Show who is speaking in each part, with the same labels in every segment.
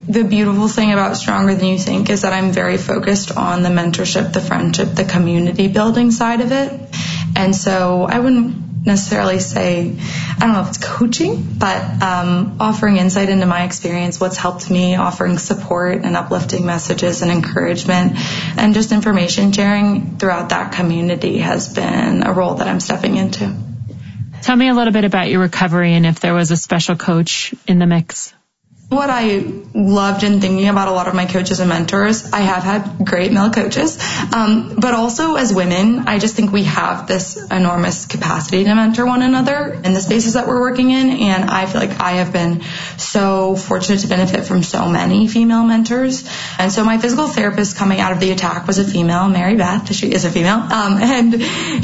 Speaker 1: The beautiful thing about Stronger Than You Think is that I'm very focused on the mentorship, the friendship, the community building side of it. And so I wouldn't necessarily say, I don't know if it's coaching, but offering insight into my experience, what's helped me, offering support and uplifting messages and encouragement, and just information sharing throughout that community has been a role that I'm stepping into.
Speaker 2: Tell me a little bit about your recovery and if there was a special coach in the mix.
Speaker 1: What I loved in thinking about a lot of my coaches and mentors, I have had great male coaches, but also as women, I just think we have this enormous capacity to mentor one another in the spaces that we're working in, and I feel like I have been so fortunate to benefit from so many female mentors. And so my physical therapist coming out of the attack was a female, Mary Beth. She is a female, and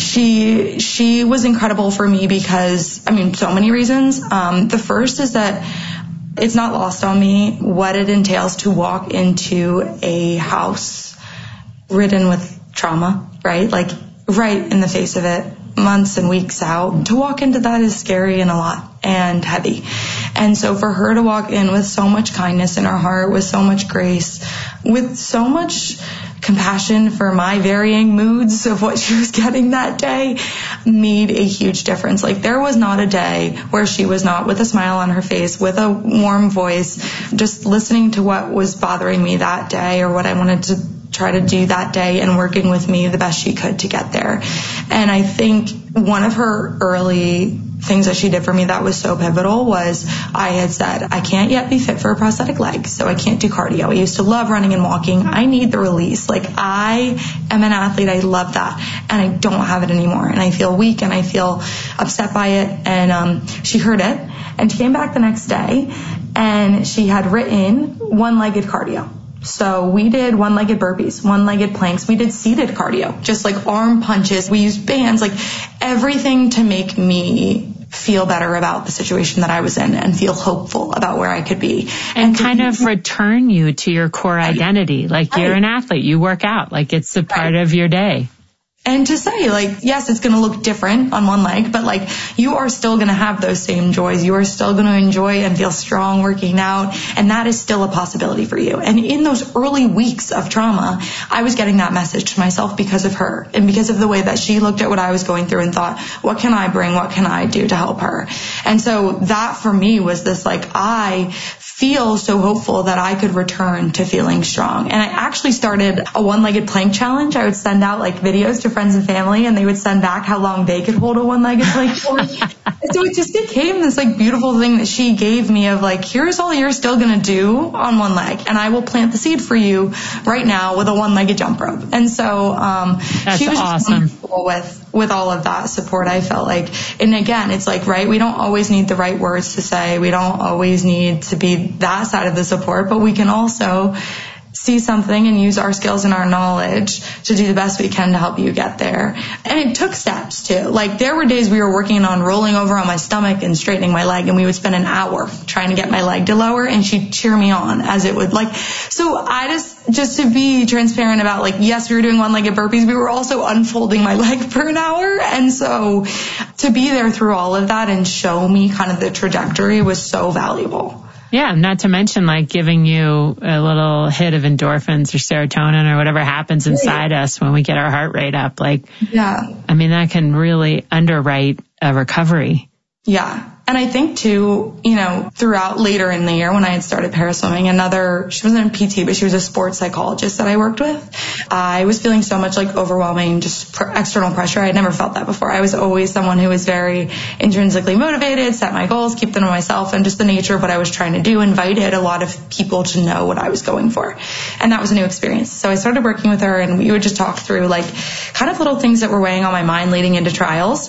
Speaker 1: she was incredible for me because, so many reasons. The first is that it's not lost on me what it entails to walk into a house ridden with trauma, right? Like right in the face of it, months and weeks out. To walk into that is scary and a lot and heavy. And so for her to walk in with so much kindness in her heart, with so much grace, with so much compassion for my varying moods of what she was getting that day, made a huge difference. Like there was not a day where she was not with a smile on her face, with a warm voice, just listening to what was bothering me that day or what I wanted to try to do that day and working with me the best she could to get there. And I think one of her early things that she did for me that was so pivotal was I had said, I can't yet be fit for a prosthetic leg, so I can't do cardio. I used to love running and walking. I need the release. Like I am an athlete. I love that. And I don't have it anymore. And I feel weak and I feel upset by it. And she heard it and she came back the next day and she had written one-legged cardio. So we did one-legged burpees, one-legged planks. We did seated cardio, just like arm punches. We used bands, like everything to make me feel better about the situation that I was in and feel hopeful about where I could be.
Speaker 2: And kind of return you to your core identity. Like you're an athlete, you work out, like it's a part of your day.
Speaker 1: And to say, like, yes, it's going to look different on one leg, but like you are still going to have those same joys. You are still going to enjoy and feel strong working out. And that is still a possibility for you. And in those early weeks of trauma, I was getting that message to myself because of her and because of the way that she looked at what I was going through and thought, what can I bring? What can I do to help her? And so that for me was this, like, I feel so hopeful that I could return to feeling strong. And I actually started a one-legged plank challenge. I would send out like videos to friends and family and they would send back how long they could hold a one-legged plank challenge. So it just became this like beautiful thing that she gave me of like, here's all you're still going to do on one leg. And I will plant the seed for you right now with a one-legged jump rope. And so she was
Speaker 2: awesome.
Speaker 1: Just wonderful with all of that support, I felt like. And again, it's like, right, we don't always need the right words to say. We don't always need to be that side of the support, but we can also see something and use our skills and our knowledge to do the best we can to help you get there. And it took steps too. Like there were days we were working on rolling over on my stomach and straightening my leg, and we would spend an hour trying to get my leg to lower, and she'd cheer me on as it would like. So I just to be transparent about, like, yes, we were doing one-legged burpees. We were also unfolding my leg for an hour. And so to be there through all of that and show me kind of the trajectory was so valuable.
Speaker 2: Yeah, not to mention like giving you a little hit of endorphins or serotonin or whatever happens inside us when we get our heart rate up. Like, yeah, I mean, that can really underwrite a recovery.
Speaker 1: Yeah. And I think too, throughout later in the year when I had started paraswimming, she wasn't in PT, but she was a sports psychologist that I worked with. I was feeling so much like overwhelming, just external pressure. I had never felt that before. I was always someone who was very intrinsically motivated, set my goals, keep them to myself, and just the nature of what I was trying to do invited a lot of people to know what I was going for. And that was a new experience. So I started working with her, and we would just talk through like kind of little things that were weighing on my mind leading into trials.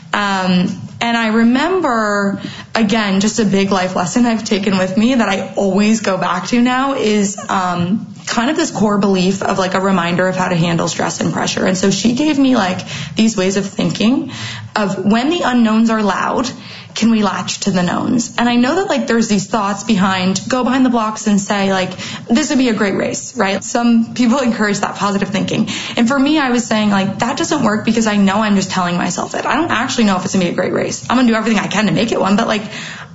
Speaker 1: And I remember, again, just a big life lesson I've taken with me that I always go back to now is kind of this core belief of like a reminder of how to handle stress and pressure. And so she gave me like these ways of thinking of when the unknowns are loud, can we latch to the knowns? And I know that like there's these thoughts behind, go behind the blocks and say like, this would be a great race, right? Some people encourage that positive thinking. And for me, I was saying like, that doesn't work because I know I'm just telling myself it. I don't actually know if it's gonna be a great race. I'm gonna do everything I can to make it one, but like,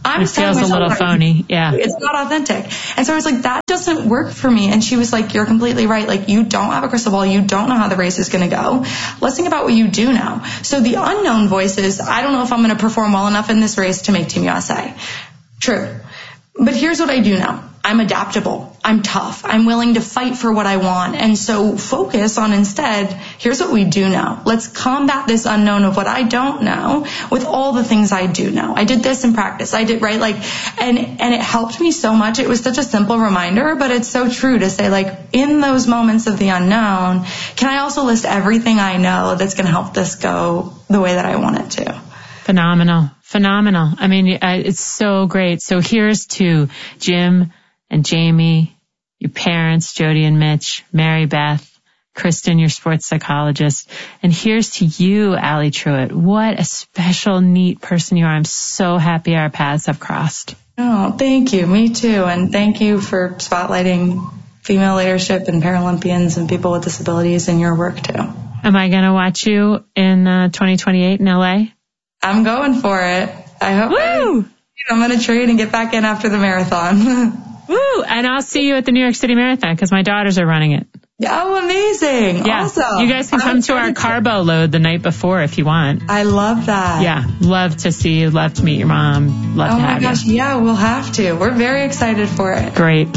Speaker 1: It
Speaker 2: feels a little phony. Yeah.
Speaker 1: It's not authentic. And so I was like, that doesn't work for me. And she was like, you're completely right. Like, you don't have a crystal ball. You don't know how the race is going to go. Let's think about what you do know. So the unknown voices, I don't know if I'm going to perform well enough in this race to make Team USA. True. But here's what I do know. I'm adaptable. I'm tough. I'm willing to fight for what I want. And so focus on instead, here's what we do know. Let's combat this unknown of what I don't know with all the things I do know. I did this in practice. I did, right? Like, and it helped me so much. It was such a simple reminder, but it's so true to say, like, in those moments of the unknown, can I also list everything I know that's going to help this go the way that I want it to?
Speaker 2: Phenomenal. I mean, it's so great. So here's to Jim and Jamie, your parents, Jody and Mitch, Mary Beth, Kristen, your sports psychologist. And here's to you, Allie Truitt. What a special, neat person you are. I'm so happy our paths have crossed.
Speaker 1: Oh, thank you. Me too. And thank you for spotlighting female leadership and Paralympians and people with disabilities in your work too.
Speaker 2: Am I going to watch you in 2028 in LA?
Speaker 1: I'm going for it. I hope.
Speaker 2: Woo!
Speaker 1: I'm going to train and get back in after the marathon.
Speaker 2: Woo! And I'll see you at the New York City Marathon because my daughters are running it.
Speaker 1: Oh, amazing.
Speaker 2: Yeah.
Speaker 1: Awesome.
Speaker 2: You guys can come to our carbo load the night before if you want.
Speaker 1: I love that.
Speaker 2: Yeah. Love to see you. Love to meet your mom. Love to have you. Oh my gosh.
Speaker 1: Yeah, we'll have to. We're very excited for it.
Speaker 2: Great.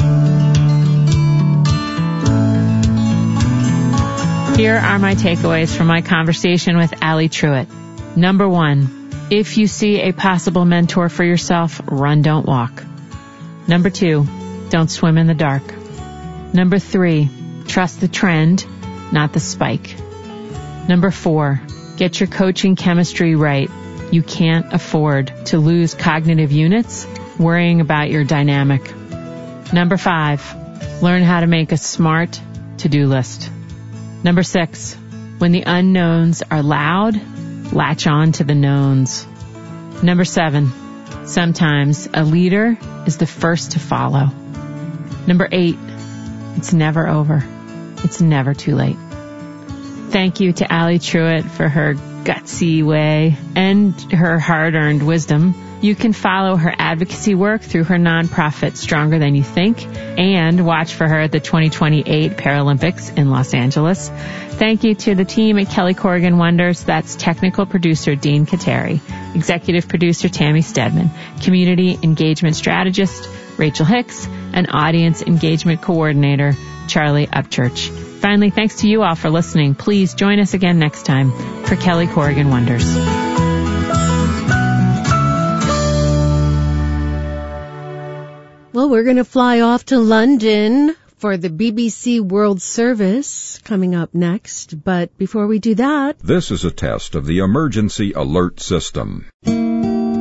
Speaker 2: Here are my takeaways from my conversation with Allie Truitt. Number 1, if you see a possible mentor for yourself, run, don't walk. Number 2, don't swim in the dark. Number 3, trust the trend, not the spike. Number 4, get your coaching chemistry right. You can't afford to lose cognitive units worrying about your dynamic. Number 5, learn how to make a smart to-do list. Number 6, when the unknowns are loud, latch on to the knowns. Number 7, sometimes a leader is the first to follow. Number 8, it's never over. It's never too late. Thank you to Allie Truitt for her gutsy way and her hard-earned wisdom. You can follow her advocacy work through her nonprofit Stronger Than You Think and watch for her at the 2028 Paralympics in Los Angeles. Thank you to the team at Kelly Corrigan Wonders. That's technical producer Dean Kateri, executive producer Tammy Stedman, community engagement strategist Rachel Hicks, and audience engagement coordinator Charlie Upchurch. Finally, thanks to you all for listening. Please join us again next time for Kelly Corrigan Wonders.
Speaker 3: Well, we're going to fly off to London for the BBC World Service coming up next. But before we do that,
Speaker 4: this is a test of the emergency alert system.